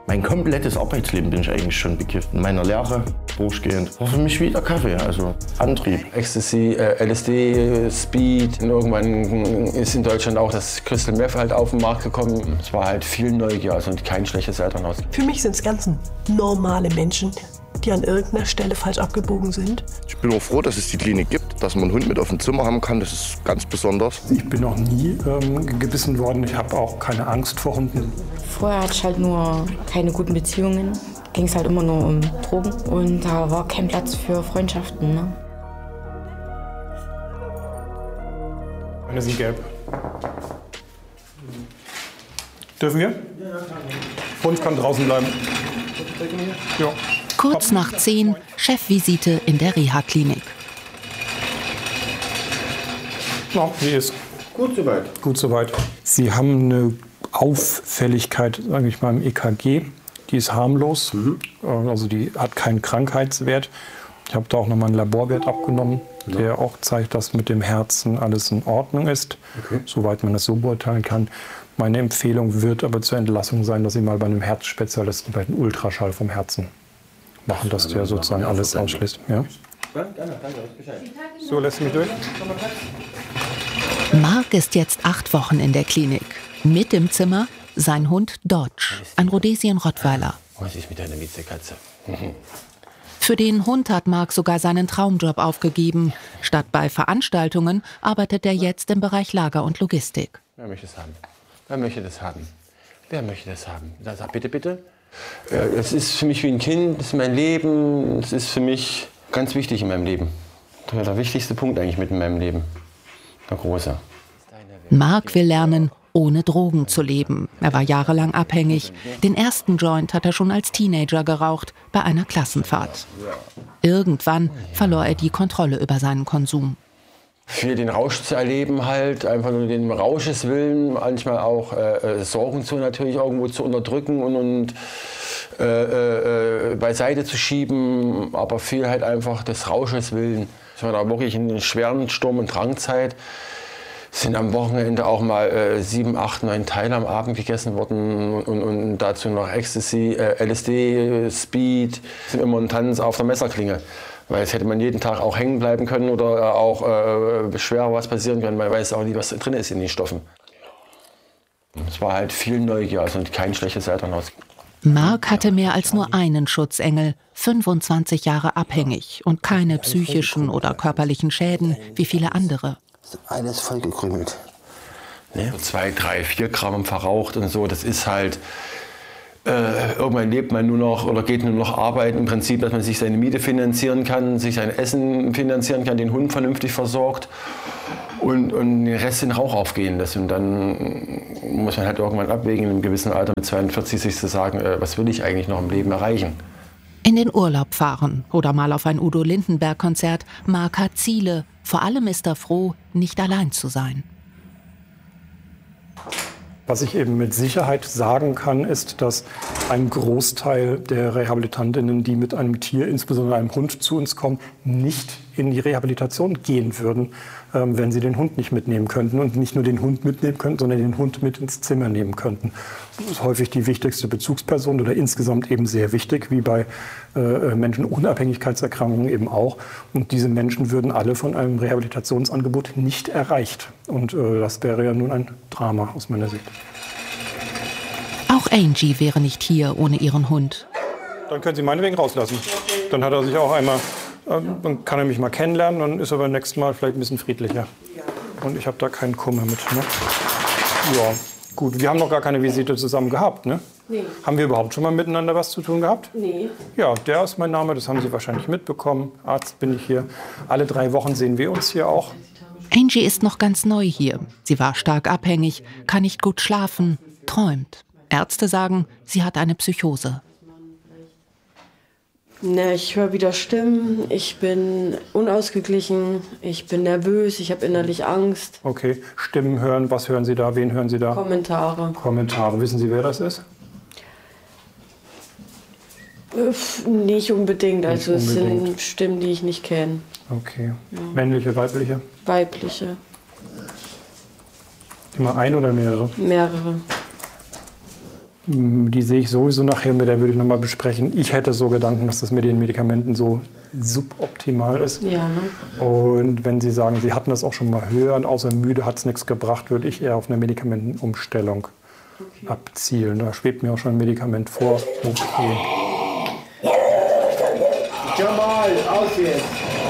Mein komplettes Arbeitsleben bin ich eigentlich schon bekifft. In meiner Lehre durchgehend. War für mich wie der Kaffee, also Antrieb. Ecstasy, LSD, Speed. Und irgendwann ist in Deutschland auch das Crystal Meth halt auf den Markt gekommen. Es war halt viel Neugier, also kein schlechtes Elternhaus. Für mich sind es ganz normale Menschen, die an irgendeiner Stelle falsch abgebogen sind. Ich bin auch froh, dass es die Klinik gibt, dass man einen Hund mit auf dem Zimmer haben kann. Das ist ganz besonders. Ich bin noch nie gebissen worden. Ich habe auch keine Angst vor Hunden. Vorher hatte ich halt nur keine guten Beziehungen. Ging es halt immer nur um Drogen. Und da war kein Platz für Freundschaften. Ne? Meine sind gelb. Dürfen wir? Hund kann draußen bleiben. Ja. Kurz nach 10, Chefvisite in der Reha-Klinik. Ja, wie ist? Gut soweit. Gut soweit. Sie haben eine Auffälligkeit, sage ich mal, im EKG. Die ist harmlos, also die hat keinen Krankheitswert. Ich habe da auch nochmal einen Laborwert abgenommen, der auch zeigt, dass mit dem Herzen alles in Ordnung ist, soweit man das so beurteilen kann. Meine Empfehlung wird aber zur Entlassung sein, dass Sie mal bei einem Herzspezialisten bei einem Ultraschall vom Herzen machen, dass der sozusagen alles ausschließt. Ja? So, lässt mich durch. Mark ist jetzt 8 Wochen in der Klinik. Mit im Zimmer sein Hund Dodge, ein Rhodesien-Rottweiler. Was ist mit deiner Miezekatze? Für den Hund hat Mark sogar seinen Traumjob aufgegeben. Statt bei Veranstaltungen arbeitet er jetzt im Bereich Lager und Logistik. Wer möchte es haben? Wer möchte das haben? Wer möchte das haben? Sag bitte, bitte. Es ist für mich wie ein Kind, das ist mein Leben. Es ist für mich ganz wichtig in meinem Leben. Der wichtigste Punkt eigentlich mit in meinem Leben. Der große. Mark will lernen, ohne Drogen zu leben. Er war jahrelang abhängig. Den ersten Joint hat er schon als Teenager geraucht, bei einer Klassenfahrt. Irgendwann verlor er die Kontrolle über seinen Konsum. Für den Rausch zu erleben halt, einfach nur den Rausches willen, manchmal auch Sorgen zu natürlich irgendwo zu unterdrücken und beiseite zu schieben, aber viel halt einfach des Rausches willen. Ich war da wirklich in einer schweren Sturm- und Drangzeit. Sind am Wochenende auch mal 7, 8, 9 Teile am Abend gegessen worden und dazu noch Ecstasy, LSD, Speed. Sind immer ein Tanz auf der Messerklinge. Weil jetzt hätte man jeden Tag auch hängen bleiben können oder auch schwerer was passieren können. Man weiß auch nicht, was drin ist in den Stoffen. Es war halt viel Neugier, also kein schlechtes Elternhaus. Mark hatte mehr als nur einen Schutzengel, 25 Jahre abhängig und keine psychischen oder körperlichen Schäden wie viele andere. Alles vollgekrümelt. Ne? 2, 3, 4 Gramm verraucht und so, das ist halt... irgendwann lebt man nur noch oder geht nur noch arbeiten, im Prinzip, dass man sich seine Miete finanzieren kann, sich sein Essen finanzieren kann, den Hund vernünftig versorgt und den Rest in Rauch aufgehen lässt. Und dann muss man halt irgendwann abwägen, in einem gewissen Alter mit 42 sich zu sagen, was will ich eigentlich noch im Leben erreichen. In den Urlaub fahren oder mal auf ein Udo Lindenberg-Konzert. Mark hat Ziele. Vor allem ist er froh, nicht allein zu sein. Was ich eben mit Sicherheit sagen kann, ist, dass ein Großteil der Rehabilitantinnen, die mit einem Tier, insbesondere einem Hund, zu uns kommen, nicht in die Rehabilitation gehen würden, wenn sie den Hund nicht mitnehmen könnten. Und nicht nur den Hund mitnehmen könnten, sondern den Hund mit ins Zimmer nehmen könnten. Das ist häufig die wichtigste Bezugsperson oder insgesamt eben sehr wichtig, wie bei Menschen mit Unabhängigkeitserkrankungen eben auch. Und diese Menschen würden alle von einem Rehabilitationsangebot nicht erreicht. Und das wäre ja nun ein Drama aus meiner Sicht. Auch Angie wäre nicht hier ohne ihren Hund. Dann können Sie meinetwegen rauslassen. Dann hat er sich auch einmal, dann kann er mich mal kennenlernen, dann ist er beim nächsten Mal vielleicht ein bisschen friedlicher. Und ich habe da keinen Kummer mit. Ne? Ja, gut. Wir haben noch gar keine Visite zusammen gehabt, ne? Nee. Haben wir überhaupt schon mal miteinander was zu tun gehabt? Nee. Ja, der ist mein Name, das haben Sie wahrscheinlich mitbekommen. Arzt bin ich hier. Alle 3 Wochen sehen wir uns hier auch. Angie ist noch ganz neu hier. Sie war stark abhängig, kann nicht gut schlafen, träumt. Ärzte sagen, sie hat eine Psychose. Na, ich höre wieder Stimmen, ich bin unausgeglichen, ich bin nervös, ich habe innerlich Angst. Okay, Stimmen hören, was hören Sie da, wen hören Sie da? Kommentare. Kommentare, wissen Sie, wer das ist? Nicht unbedingt, also Nicht es unbedingt. sind Stimmen, die ich nicht kenne. Okay, männliche, weibliche? Weibliche, Immer ein oder mehrere? mehrere. Die sehe ich sowieso nachher, mit der würde ich nochmal besprechen. Ich hätte so Gedanken, dass das mit den Medikamenten so suboptimal ist. Ja, ne? Und wenn Sie sagen, Sie hatten das auch schon mal höher und außer müde hat es nichts gebracht, würde ich eher auf eine Medikamentenumstellung abzielen. Da schwebt mir auch schon ein Medikament vor. Okay. Jamal, aus jetzt!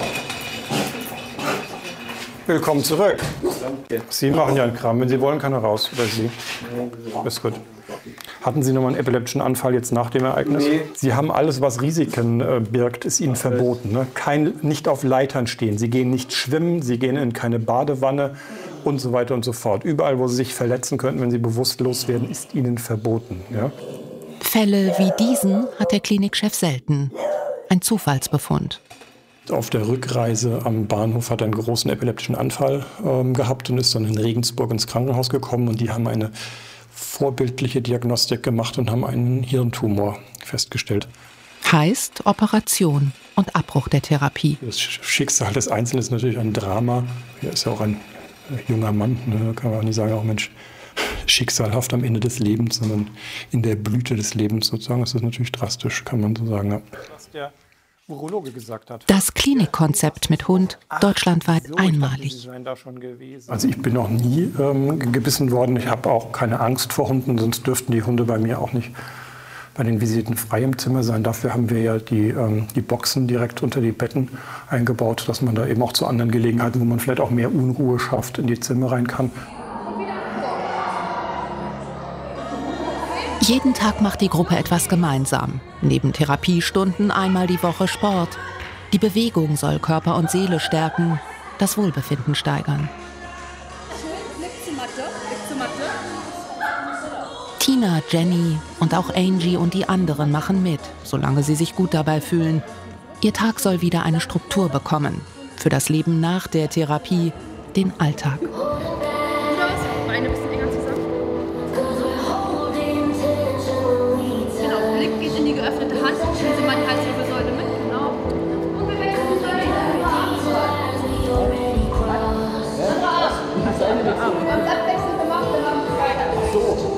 Willkommen zurück. Sie machen ja einen Kram. Wenn Sie wollen, kann er raus. Oder Sie. Ist gut. Hatten Sie noch mal einen epileptischen Anfall jetzt nach dem Ereignis? Nee. Sie haben alles, was Risiken birgt, ist Ihnen verboten. Ne? Nicht auf Leitern stehen. Sie gehen nicht schwimmen, Sie gehen in keine Badewanne und so weiter und so fort. Überall, wo Sie sich verletzen könnten, wenn Sie bewusstlos werden, ist Ihnen verboten. Ja? Fälle wie diesen hat der Klinikchef selten. Ein Zufallsbefund. Auf der Rückreise am Bahnhof hat er einen großen epileptischen Anfall gehabt und ist dann in Regensburg ins Krankenhaus gekommen. Und die haben eine vorbildliche Diagnostik gemacht und haben einen Hirntumor festgestellt. Heißt Operation und Abbruch der Therapie. Das Schicksal des Einzelnen ist natürlich ein Drama. Er ist ja auch ein junger Mann, ne? Da kann man auch nicht sagen, auch Mensch, schicksalhaft am Ende des Lebens, sondern in der Blüte des Lebens sozusagen. Das ist natürlich drastisch, kann man so sagen. Ja. Was der Urologe gesagt hat. Das Klinikkonzept mit Hund deutschlandweit einmalig. Also ich bin noch nie gebissen worden. Ich habe auch keine Angst vor Hunden, sonst dürften die Hunde bei mir auch nicht bei den Visiten frei im Zimmer sein. Dafür haben wir ja die Boxen direkt unter die Betten eingebaut, dass man da eben auch zu anderen Gelegenheiten, wo man vielleicht auch mehr Unruhe schafft, in die Zimmer rein kann. Jeden Tag macht die Gruppe etwas gemeinsam. Neben Therapiestunden einmal die Woche Sport. Die Bewegung soll Körper und Seele stärken, das Wohlbefinden steigern. Tina, Jenny und auch Angie und die anderen machen mit, solange sie sich gut dabei fühlen. Ihr Tag soll wieder eine Struktur bekommen. Für das Leben nach der Therapie, den Alltag. Beine ein bisschen enger zusammen. Genau, Blick geht in die geöffnete Hand. Schieben Sie mal die Halswirbelsäule mit. Genau. Und bewegen Sie sich. Ganz abwechselnd gemacht, dann haben wir weiter.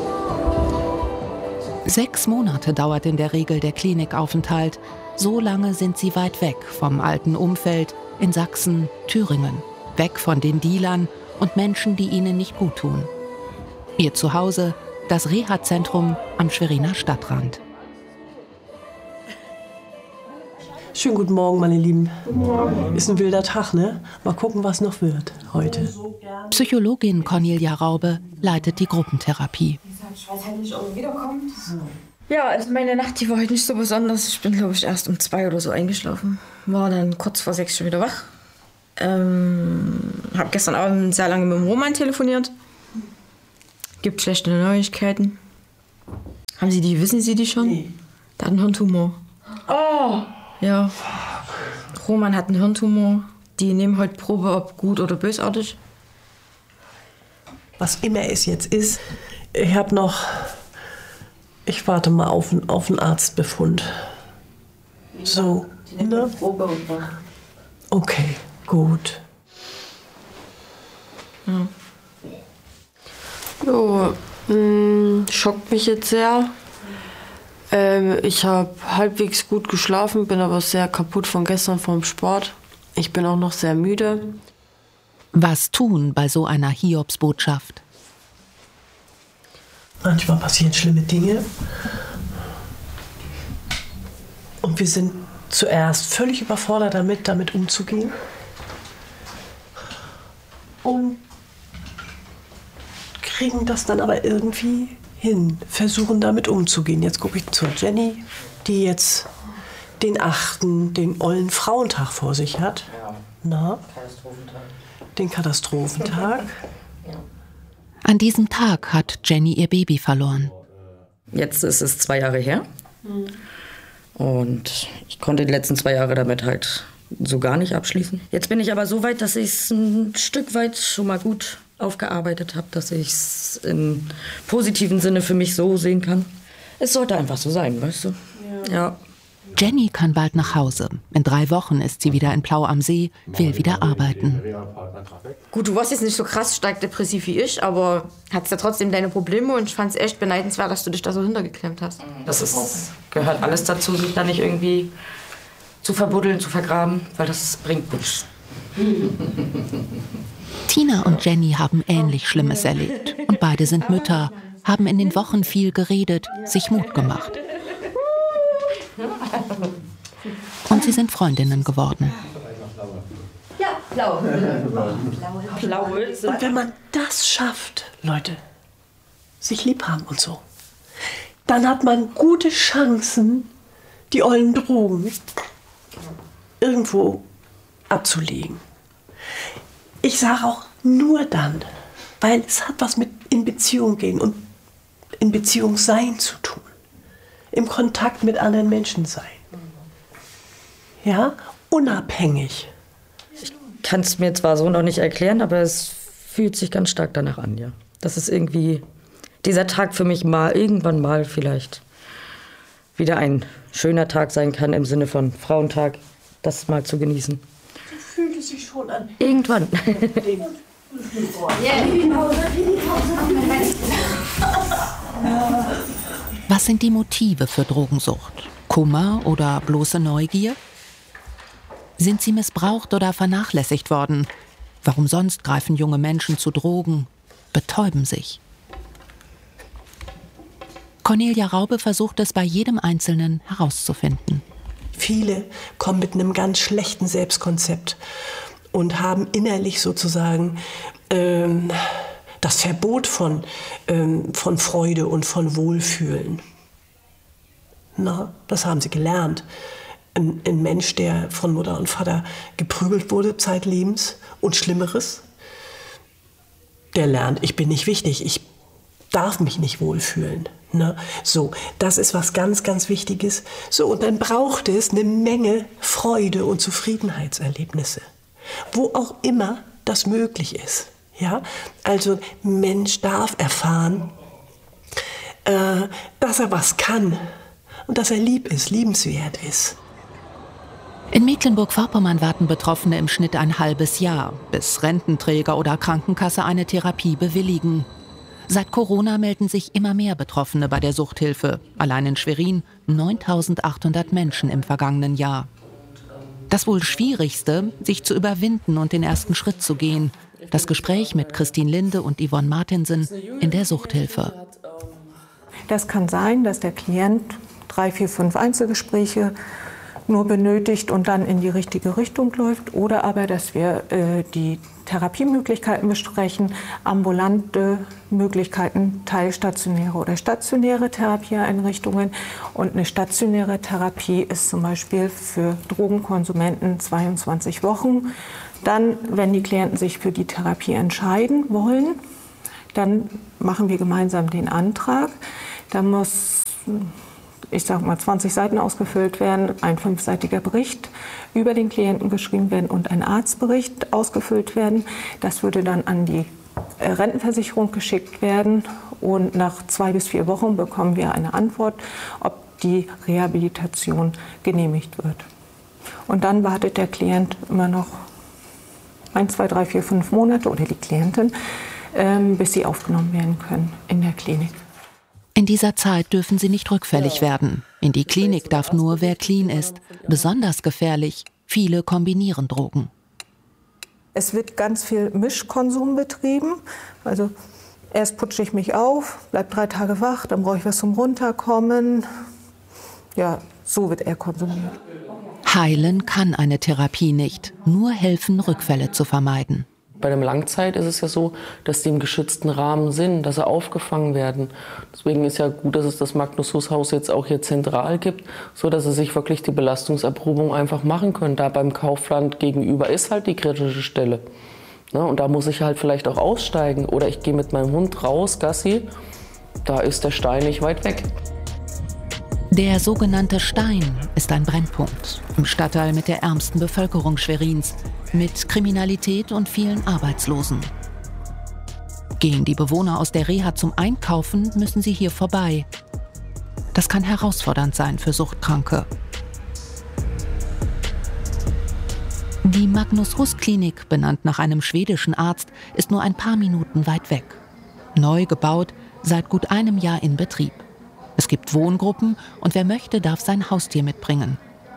6 Monate dauert in der Regel der Klinikaufenthalt. So lange sind sie weit weg vom alten Umfeld in Sachsen, Thüringen. Weg von den Dealern und Menschen, die ihnen nicht gut tun. Ihr Zuhause, das Reha-Zentrum am Schweriner Stadtrand. Schönen guten Morgen, meine Lieben. Ist ein wilder Tag, ne? Mal gucken, was noch wird heute. Psychologin Cornelia Raube leitet die Gruppentherapie. Ich weiß halt nicht, ob er wiederkommt. Ja, also meine Nacht, die war heute nicht so besonders. Ich bin, glaube ich, erst um 2 oder so eingeschlafen. War dann kurz vor 6 schon wieder wach. Habe gestern Abend sehr lange mit dem Roman telefoniert. Gibt schlechte Neuigkeiten. Wissen Sie die schon? Nee. Der hat einen Hirntumor. Oh! Ja. Roman hat einen Hirntumor. Die nehmen heute Probe, ob gut oder bösartig. Was immer es jetzt ist, ich warte mal auf einen Arztbefund. So, ne? Probe und machen. Okay, gut. Ja. Jo, schockt mich jetzt sehr. Ich habe halbwegs gut geschlafen, bin aber sehr kaputt von gestern vom Sport. Ich bin auch noch sehr müde. Was tun bei so einer Hiobsbotschaft? Manchmal passieren schlimme Dinge. Und wir sind zuerst völlig überfordert damit umzugehen. Und kriegen das dann aber irgendwie hin, versuchen damit umzugehen. Jetzt gucke ich zur Jenny, die jetzt den ollen Frauentag vor sich hat. Ja. Na? Katastrophentag. Den Katastrophentag. An diesem Tag hat Jenny ihr Baby verloren. Jetzt ist es 2 Jahre her. Und ich konnte die letzten 2 Jahre damit halt so gar nicht abschließen. Jetzt bin ich aber so weit, dass ich es ein Stück weit schon mal gut aufgearbeitet habe, dass ich es im positiven Sinne für mich so sehen kann. Es sollte einfach so sein, weißt du? Ja. Jenny kann bald nach Hause. In 3 Wochen ist sie wieder in Plau am See, will wieder arbeiten. Gut, du warst jetzt nicht so krass stark depressiv wie ich, aber hattest ja trotzdem deine Probleme und ich fand es echt beneidenswert, dass du dich da so hintergeklemmt hast. Gehört alles dazu, sich da nicht irgendwie zu verbuddeln, zu vergraben, weil das bringt nichts. Tina und Jenny haben ähnlich Schlimmes erlebt. Und beide sind Mütter, haben in den Wochen viel geredet, sich Mut gemacht. Und sie sind Freundinnen geworden. Ja, blau. Und wenn man das schafft, Leute, sich lieb haben und so, dann hat man gute Chancen, die ollen Drogen irgendwo abzulegen. Ich sage auch nur dann, weil es hat was mit in Beziehung gehen und in Beziehung sein zu tun. Im Kontakt mit anderen Menschen sein. Ja, unabhängig. Ich kann es mir zwar so noch nicht erklären, aber es fühlt sich ganz stark danach an, ja. Dass es irgendwie dieser Tag für mich mal irgendwann mal vielleicht wieder ein schöner Tag sein kann, im Sinne von Frauentag, das mal zu genießen. So fühlt es sich schon an. Irgendwann. Was sind die Motive für Drogensucht? Kummer oder bloße Neugier? Sind sie missbraucht oder vernachlässigt worden? Warum sonst greifen junge Menschen zu Drogen, betäuben sich? Cornelia Raube versucht es bei jedem Einzelnen herauszufinden. Viele kommen mit einem ganz schlechten Selbstkonzept und haben innerlich sozusagen das Verbot von Freude und von Wohlfühlen. Na, das haben sie gelernt. Ein Mensch, der von Mutter und Vater geprügelt wurde zeitlebens und Schlimmeres, der lernt, ich bin nicht wichtig, ich darf mich nicht wohlfühlen. Ne? So, das ist was ganz, ganz Wichtiges. So, und dann braucht es eine Menge Freude und Zufriedenheitserlebnisse, wo auch immer das möglich ist. Ja? Also ein Mensch darf erfahren, dass er was kann und dass er lieb ist, liebenswert ist. In Mecklenburg-Vorpommern warten Betroffene im Schnitt ein halbes Jahr, bis Rententräger oder Krankenkasse eine Therapie bewilligen. Seit Corona melden sich immer mehr Betroffene bei der Suchthilfe. Allein in Schwerin 9.800 Menschen im vergangenen Jahr. Das wohl Schwierigste, sich zu überwinden und den ersten Schritt zu gehen. Das Gespräch mit Christine Linde und Yvonne Martinsen in der Suchthilfe. Das kann sein, dass der Klient 3, 4, 5 Einzelgespräche nur benötigt und dann in die richtige Richtung läuft. Oder aber, dass wir die Therapiemöglichkeiten besprechen, ambulante Möglichkeiten, teilstationäre oder stationäre Therapieeinrichtungen. Und eine stationäre Therapie ist zum Beispiel für Drogenkonsumenten 22 Wochen. Dann, wenn die Klienten sich für die Therapie entscheiden wollen, dann machen wir gemeinsam den Antrag. Da muss, ich sage mal, 20 Seiten ausgefüllt werden, ein 5-seitiger Bericht über den Klienten geschrieben werden und ein Arztbericht ausgefüllt werden. Das würde dann an die Rentenversicherung geschickt werden und nach 2 bis 4 Wochen bekommen wir eine Antwort, ob die Rehabilitation genehmigt wird. Und dann wartet der Klient immer noch 1, 2, 3, 4, 5 Monate oder die Klientin, bis sie aufgenommen werden können in der Klinik. In dieser Zeit dürfen sie nicht rückfällig werden. In die Klinik darf nur, wer clean ist. Besonders gefährlich, viele kombinieren Drogen. Es wird ganz viel Mischkonsum betrieben. Also erst putsche ich mich auf, bleib 3 Tage wach, dann brauche ich was zum Runterkommen. Ja, so wird er konsumiert. Heilen kann eine Therapie nicht, nur helfen, Rückfälle zu vermeiden. Bei dem Langzeit ist es ja so, dass die im geschützten Rahmen sind, dass sie aufgefangen werden. Deswegen ist ja gut, dass es das Magnus-Huss-Haus jetzt auch hier zentral gibt, so dass sie sich wirklich die Belastungserprobung einfach machen können. Da beim Kaufland gegenüber ist halt die kritische Stelle. Ne, und da muss ich halt vielleicht auch aussteigen. Oder ich gehe mit meinem Hund raus, Gassi, da ist der Stein nicht weit weg. Der sogenannte Stein ist ein Brennpunkt im Stadtteil mit der ärmsten Bevölkerung Schwerins, mit Kriminalität und vielen Arbeitslosen. Gehen die Bewohner aus der Reha zum Einkaufen, müssen sie hier vorbei. Das kann herausfordernd sein für Suchtkranke. Die Magnus-Huss-Klinik, benannt nach einem schwedischen Arzt, ist nur ein paar Minuten weit weg. Neu gebaut, seit gut einem Jahr in Betrieb. Es gibt Wohngruppen und wer möchte, darf sein Haustier mitbringen.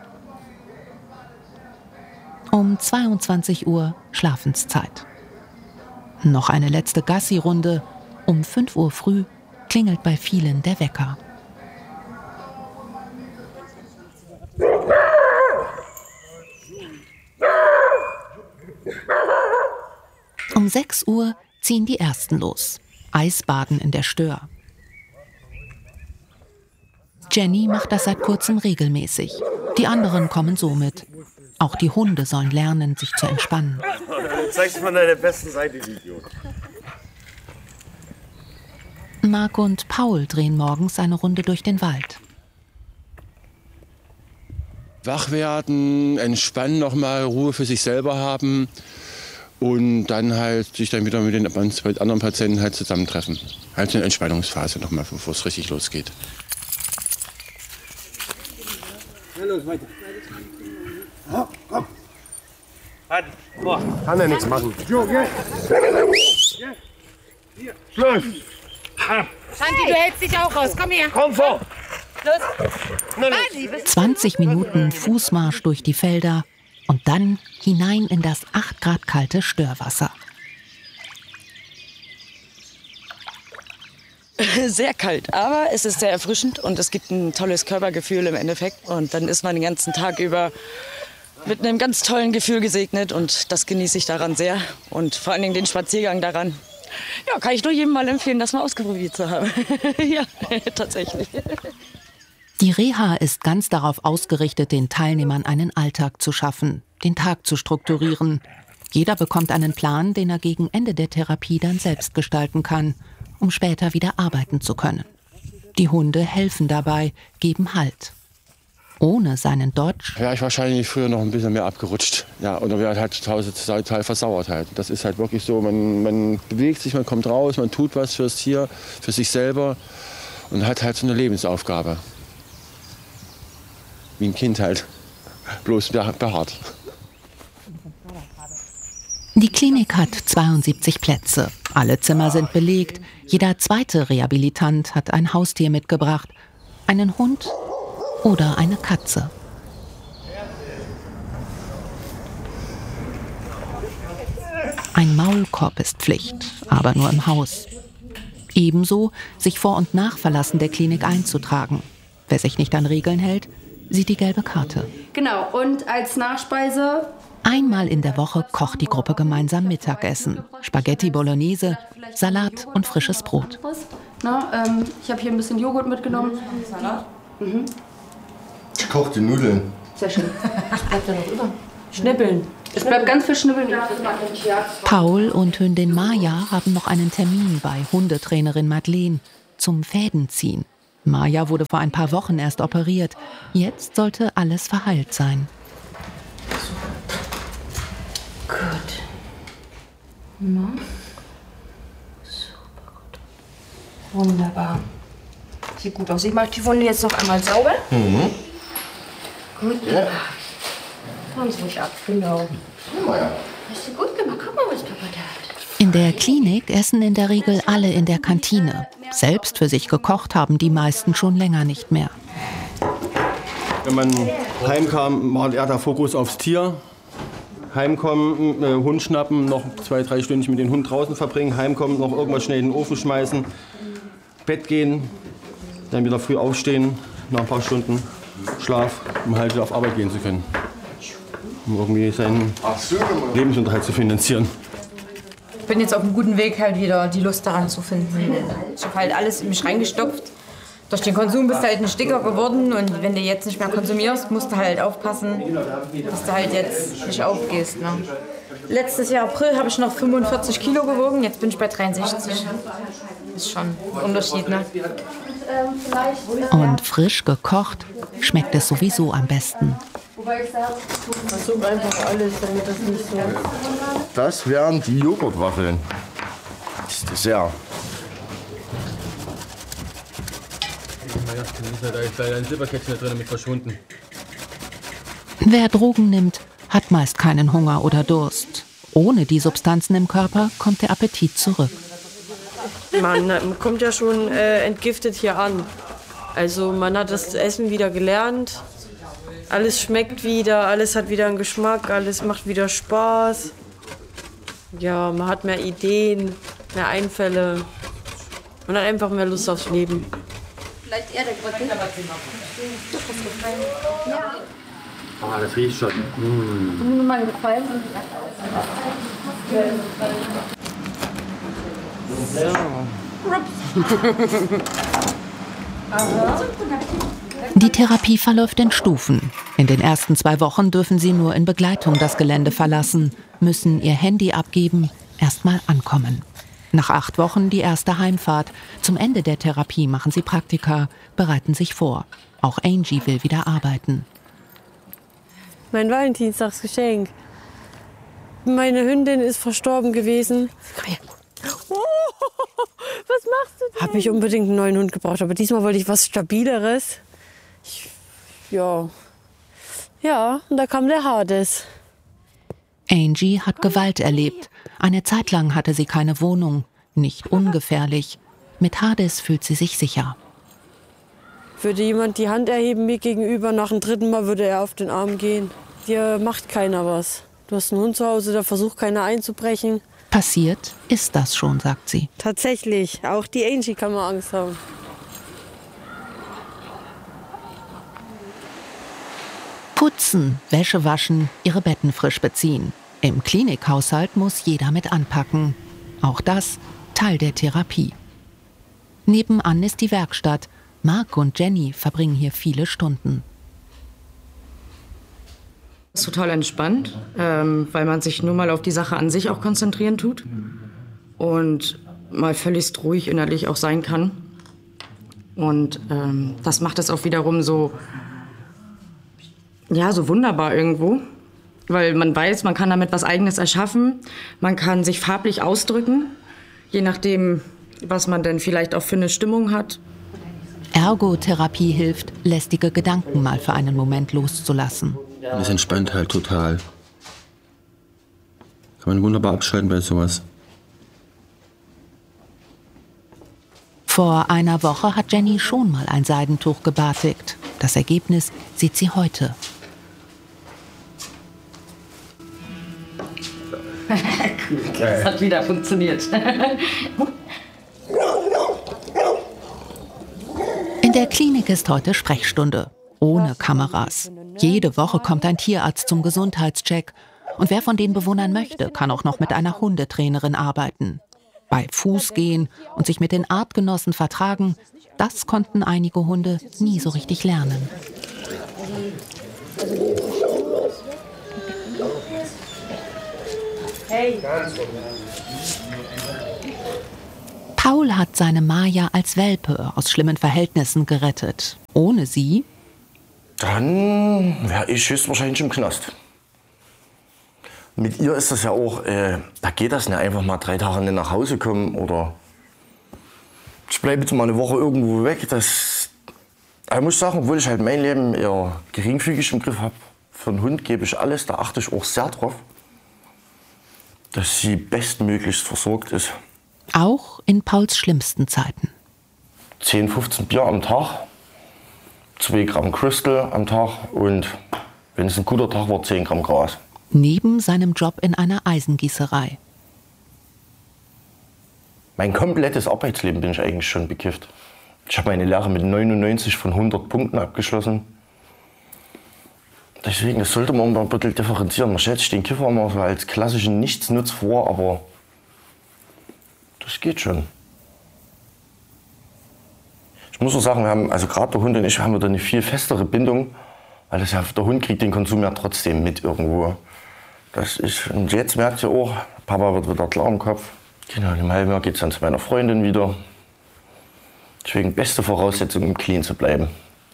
Um 22 Uhr Schlafenszeit. Noch eine letzte Gassi-Runde. Um 5 Uhr früh klingelt bei vielen der Wecker. Um 6 Uhr ziehen die Ersten los. Eisbaden in der Stör. Jenny macht das seit kurzem regelmäßig. Die anderen kommen so mit. Auch die Hunde sollen lernen, sich zu entspannen. Du zeigst von deiner besten Seite, Idiot. Marc und Paul drehen morgens eine Runde durch den Wald. Wach werden, entspannen nochmal, Ruhe für sich selber haben und dann halt sich dann wieder mit den anderen Patienten halt zusammentreffen. Halt eine Entspannungsphase nochmal, bevor es richtig losgeht. Ja, los, weiter. Komm. Kann er nichts machen. Schluss. Shanti, du hältst dich auch raus. Komm her. Komm vor. Los. 20 Minuten Fußmarsch durch die Felder und dann hinein in das 8 Grad kalte Störwasser. Sehr kalt, aber es ist sehr erfrischend und es gibt ein tolles Körpergefühl im Endeffekt. Und dann ist man den ganzen Tag über mit einem ganz tollen Gefühl gesegnet und das genieße ich daran sehr. Und vor allen Dingen den Spaziergang daran. Ja, kann ich nur jedem mal empfehlen, das mal ausprobiert zu haben. Ja, tatsächlich. Die Reha ist ganz darauf ausgerichtet, den Teilnehmern einen Alltag zu schaffen, den Tag zu strukturieren. Jeder bekommt einen Plan, den er gegen Ende der Therapie dann selbst gestalten kann, um später wieder arbeiten zu können. Die Hunde helfen dabei, geben Halt. Ohne seinen Dodge wäre ich wahrscheinlich früher noch ein bisschen mehr abgerutscht. Ja, oder wäre halt total versauert halt. Das ist halt wirklich so, man bewegt sich, man kommt raus, man tut was fürs Tier, für sich selber und hat halt so eine Lebensaufgabe. Wie ein Kind halt, bloß behaart. Die Klinik hat 72 Plätze. Alle Zimmer sind belegt. Jeder zweite Rehabilitant hat ein Haustier mitgebracht. Einen Hund oder eine Katze. Ein Maulkorb ist Pflicht, aber nur im Haus. Ebenso sich vor und nach Verlassen der Klinik einzutragen. Wer sich nicht an Regeln hält, sieht die gelbe Karte. Genau, und als Nachspeise... Einmal in der Woche kocht die Gruppe gemeinsam Mittagessen. Spaghetti Bolognese, Salat und frisches Brot. Na, ich habe hier ein bisschen Joghurt mitgenommen. Salat. Mhm. Gekochte Nudeln. Sehr schön. Was bleibt da noch über? Schnippeln. Es bleibt ganz viel Schnippeln. Paul und Hündin Maja haben noch einen Termin bei Hundetrainerin Madeleine zum Fädenziehen. Maja wurde vor ein paar Wochen erst operiert. Jetzt sollte alles verheilt sein. Gut. Na? Super gut. Wunderbar. Sieht gut aus. Ich mache die Wunde jetzt noch einmal sauber. Mhm. Gut. Ja. Komm es ruhig ab. Genau. Ja. Hast du gut gemacht. Guck mal, was Papa da hat. In der Klinik essen in der Regel alle in der Kantine. Selbst für sich gekocht haben die meisten schon länger nicht mehr. Wenn man heimkam, war eher der Fokus aufs Tier. Heimkommen, Hund schnappen, noch 2-3 Stunden mit dem Hund draußen verbringen, heimkommen, noch irgendwas schnell in den Ofen schmeißen, Bett gehen, dann wieder früh aufstehen, nach ein paar Stunden Schlaf, um halt wieder auf Arbeit gehen zu können. Um irgendwie seinen Lebensunterhalt zu finanzieren. Ich bin jetzt auf einem guten Weg, halt wieder die Lust daran zu finden. Ich habe halt alles in mich reingestopft. Durch den Konsum bist du halt ein dicker geworden und wenn du jetzt nicht mehr konsumierst, musst du halt aufpassen, dass du halt jetzt nicht aufgehst. Ne? Letztes Jahr April habe ich noch 45 Kilo gewogen, jetzt bin ich bei 63. Ist schon ein Unterschied, ne? Und frisch gekocht schmeckt es sowieso am besten. Versuch einfach alles, damit das nicht so... Das wären die Joghurtwaffeln. Das Dessert. Da ist leider ein Silberkätzchen da drin mit verschwunden. Wer Drogen nimmt, hat meist keinen Hunger oder Durst. Ohne die Substanzen im Körper kommt der Appetit zurück. Man kommt ja schon entgiftet hier an. Also man hat das Essen wieder gelernt. Alles schmeckt wieder, alles hat wieder einen Geschmack, alles macht wieder Spaß. Ja, man hat mehr Ideen, mehr Einfälle. Man hat einfach mehr Lust aufs Leben. Vielleicht eher der Grötte. Ja. Ah, das riecht schon. Nur mal gefallen. Die Therapie verläuft in Stufen. In den ersten 2 Wochen dürfen sie nur in Begleitung das Gelände verlassen, müssen ihr Handy abgeben, erst mal ankommen. Nach 8 Wochen die erste Heimfahrt. Zum Ende der Therapie machen sie Praktika, bereiten sich vor. Auch Angie will wieder arbeiten. Mein Valentinstagsgeschenk. Meine Hündin ist verstorben gewesen. Komm her. Oh, was machst du denn? Hab ich unbedingt einen neuen Hund gebraucht, aber diesmal wollte ich was Stabileres. Ja, und da kam der Hades. Angie hat Gewalt erlebt. Eine Zeit lang hatte sie keine Wohnung. Nicht ungefährlich. Mit Hades fühlt sie sich sicher. Würde jemand die Hand erheben mir gegenüber, nach dem 3. Mal würde er auf den Arm gehen. Dir macht keiner was. Du hast einen Hund zu Hause, da versucht keiner einzubrechen. Passiert ist das schon, sagt sie. Tatsächlich, auch die Angie kann mal Angst haben. Putzen, Wäsche waschen, ihre Betten frisch beziehen. Im Klinikhaushalt muss jeder mit anpacken. Auch das Teil der Therapie. Nebenan ist die Werkstatt. Mark und Jenny verbringen hier viele Stunden. Das ist total entspannt, weil man sich nur mal auf die Sache an sich auch konzentrieren tut und mal völlig ruhig innerlich auch sein kann. Und das macht es auch wiederum so wunderbar irgendwo, weil man weiß, man kann damit was Eigenes erschaffen, man kann sich farblich ausdrücken, je nachdem, was man denn vielleicht auch für eine Stimmung hat. Ergotherapie hilft, lästige Gedanken mal für einen Moment loszulassen. Das entspannt halt total. Kann man wunderbar abschalten bei sowas. Vor einer Woche hat Jenny schon mal ein Seidentuch gebartigt. Das Ergebnis sieht sie heute. Das hat wieder funktioniert. In der Klinik ist heute Sprechstunde. Ohne Kameras. Jede Woche kommt ein Tierarzt zum Gesundheitscheck. Und wer von den Bewohnern möchte, kann auch noch mit einer Hundetrainerin arbeiten. Bei Fuß gehen und sich mit den Artgenossen vertragen, das konnten einige Hunde nie so richtig lernen. Paul hat seine Maya als Welpe aus schlimmen Verhältnissen gerettet. Ohne sie dann wäre ich höchstwahrscheinlich im Knast. Mit ihr ist das ja auch, da geht das nicht einfach mal 3 Tage nicht nach Hause kommen oder ich bleibe jetzt mal eine Woche irgendwo weg. Ich muss sagen, obwohl ich halt mein Leben eher geringfügig im Griff habe, für einen Hund gebe ich alles, da achte ich auch sehr drauf, dass sie bestmöglichst versorgt ist. Auch in Pauls schlimmsten Zeiten. 10, 15 Bier am Tag. 2 Gramm Crystal am Tag und wenn es ein guter Tag war, 10 Gramm Gras. Neben seinem Job in einer Eisengießerei. Mein komplettes Arbeitsleben bin ich eigentlich schon bekifft. Ich habe meine Lehre mit 99 von 100 Punkten abgeschlossen. Deswegen, das sollte man mal ein bisschen differenzieren. Man stellt sich den Kiffer immer so als klassischen Nichtsnutz vor, aber das geht schon. Ich muss auch sagen, wir haben, also gerade der Hund und ich, haben da eine viel festere Bindung, weil das ja, der Hund kriegt den Konsum ja trotzdem mit irgendwo. Und jetzt merkt ihr auch, Papa wird wieder klar im Kopf. Genau, im halben Jahr geht es dann zu meiner Freundin wieder. Deswegen beste Voraussetzung, um clean zu bleiben.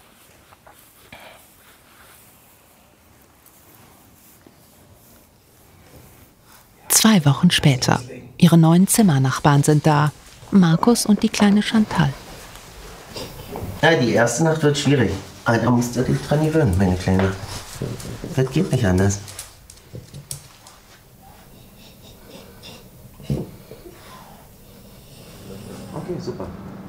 Zwei Wochen später. Ihre neuen Zimmernachbarn sind da. Markus und die kleine Chantal. Ja, die erste Nacht wird schwierig. Da musst du dich dran gewöhnen, meine Kleine. Das geht nicht anders.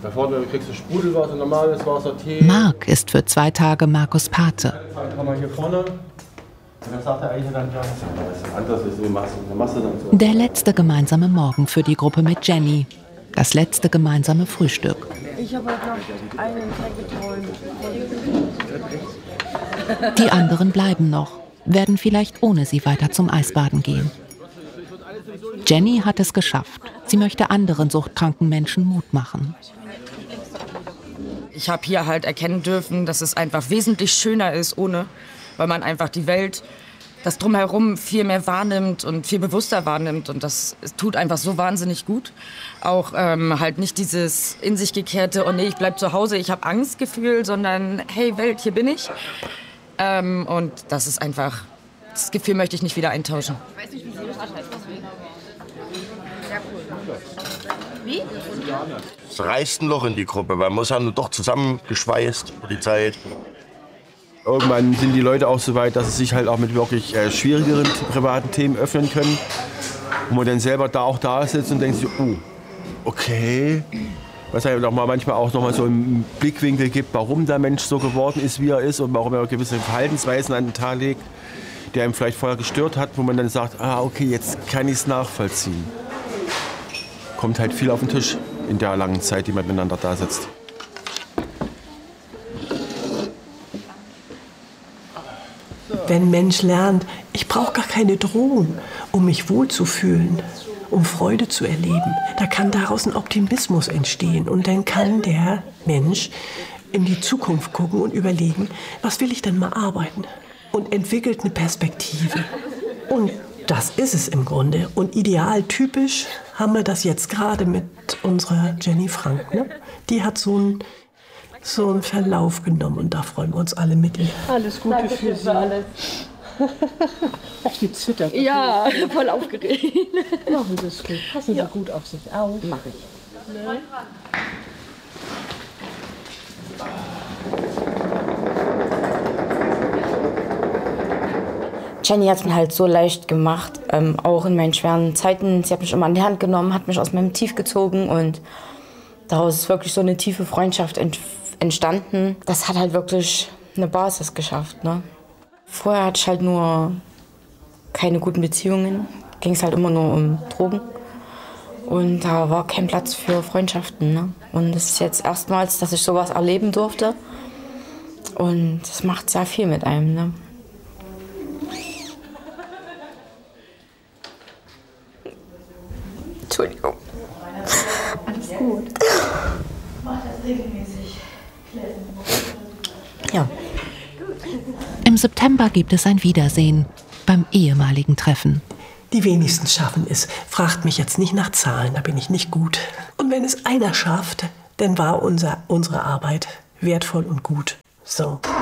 Da vorne kriegst du Sprudelwasser, normales Wasser, Tee. Marc ist für 2 Tage Markus Pate. Dann kann man hier vorne. Und dann sagt er eigentlich dann, ja, anders ist, wie machst du dann so. Der letzte gemeinsame Morgen für die Gruppe mit Jenny. Das letzte gemeinsame Frühstück. Ich habe heute noch einen Tag geträumt. Die anderen bleiben noch, werden vielleicht ohne sie weiter zum Eisbaden gehen. Jenny hat es geschafft. Sie möchte anderen suchtkranken Menschen Mut machen. Ich habe hier halt erkennen dürfen, dass es einfach wesentlich schöner ist ohne, weil man einfach die Welt, das Drumherum viel mehr wahrnimmt und viel bewusster wahrnimmt. Und das tut einfach so wahnsinnig gut. Auch halt nicht dieses in sich gekehrte, oh nee, ich bleib zu Hause, ich habe Angstgefühl, sondern hey Welt, hier bin ich. Und das ist einfach, das Gefühl möchte ich nicht wieder eintauschen. Ich weiß nicht, wie sie das heißt. Sehr cool. Wie? Es reißt ein Loch in die Gruppe, weil man ist ja nur doch zusammengeschweißt über die Zeit. Irgendwann sind die Leute auch so weit, dass sie sich halt auch mit wirklich schwierigeren privaten Themen öffnen können. Wo man dann selber da sitzt und denkt sich, oh, okay. Was halt auch mal manchmal auch noch mal so einen Blickwinkel gibt, warum der Mensch so geworden ist, wie er ist und warum er gewisse Verhaltensweisen an den Tag legt, der ihm vielleicht vorher gestört hat, wo man dann sagt, okay, jetzt kann ich es nachvollziehen. Kommt halt viel auf den Tisch in der langen Zeit, die man miteinander da sitzt. Wenn ein Mensch lernt, ich brauche gar keine Drohung, um mich wohlzufühlen, um Freude zu erleben, da kann daraus ein Optimismus entstehen. Und dann kann der Mensch in die Zukunft gucken und überlegen, was will ich denn mal arbeiten? Und entwickelt eine Perspektive. Und das ist es im Grunde. Und idealtypisch haben wir das jetzt gerade mit unserer Jenny Frank. Ne? Die hat so einen Verlauf genommen und da freuen wir uns alle mit ihr. Alles Gute für Sie. Alles. Ach, die zittert. Ja, voll aufgeregt. Machen Sie es gut. Passen Sie gut auf sich auf. Mach ich. Ne? Jenny hat es mir halt so leicht gemacht, auch in meinen schweren Zeiten. Sie hat mich immer an die Hand genommen, hat mich aus meinem Tief gezogen und daraus ist wirklich so eine tiefe Freundschaft entstanden. Das hat halt wirklich eine Basis geschafft. Ne? Vorher hatte ich halt nur keine guten Beziehungen, ging es halt immer nur um Drogen. Und da war kein Platz für Freundschaften. Ne? Und es ist jetzt erstmals, dass ich sowas erleben durfte. Und das macht sehr viel mit einem. Ne? Entschuldigung. Alles gut. Mach das regelmäßig. Ja. Im September gibt es ein Wiedersehen beim ehemaligen Treffen. Die wenigsten schaffen es. Fragt mich jetzt nicht nach Zahlen, da bin ich nicht gut. Und wenn es einer schafft, dann war unsere Arbeit wertvoll und gut. So.